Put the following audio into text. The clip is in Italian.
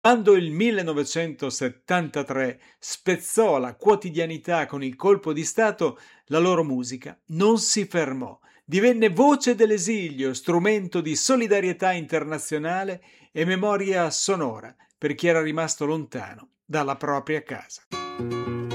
Quando il 1973 spezzò la quotidianità con il colpo di Stato, la loro musica non si fermò. Divenne voce dell'esilio, strumento di solidarietà internazionale e memoria sonora per chi era rimasto lontano dalla propria casa.